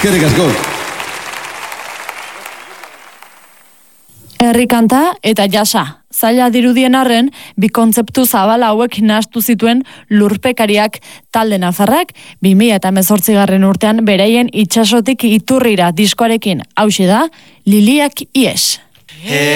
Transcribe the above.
Eskerrik asko. Herrikanta eta jasa. Zaila dirudien arren, bi kontzeptu zabala hauek nahastu zituen lurpekariak talde nafarrak, 2018 urtean beraien itsasotik iturrira diskoarekin. Hauxe da, Liliak ies.